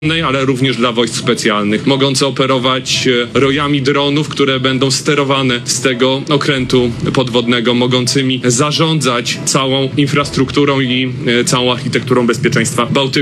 ale również dla wojsk specjalnych, mogące operować rojami dronów, które będą sterowane z tego okrętu podwodnego, mogącymi zarządzać całą infrastrukturą i całą architekturą bezpieczeństwa Bałtyku.